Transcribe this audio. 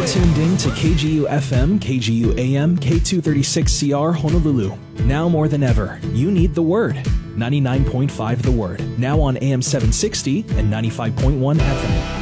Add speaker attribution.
Speaker 1: tuned in to KGU FM, KGU AM, K236CR Honolulu. Now more than ever, you need the Word. 99.5 The Word. Now on AM 760 and 95.1 FM.